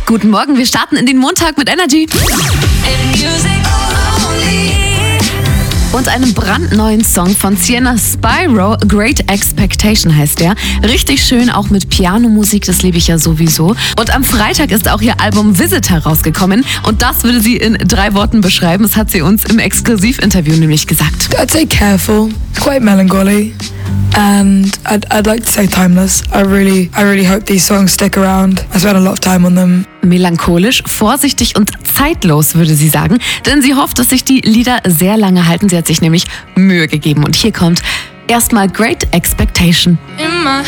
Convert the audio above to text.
Guten Morgen, wir starten in den Montag mit Energy. Und einem brandneuen Song von Sienna Spyro, Great Expectation heißt der. Richtig schön, auch mit Pianomusik, das liebe ich ja sowieso. Und am Freitag ist auch ihr Album Visitor rausgekommen und das würde sie in 3 Worten beschreiben. Das hat sie uns im Exklusivinterview nämlich gesagt. I'd say careful, quite melancholy, and I'd like to say timeless. I really hope these songs stick around. I spent a lot of time on them. Melancholisch, vorsichtig und zeitlos, würde sie sagen. Denn sie hofft, dass sich die Lieder sehr lange halten. Sie hat sich nämlich Mühe gegeben. Und hier kommt erstmal Great Expectation. In my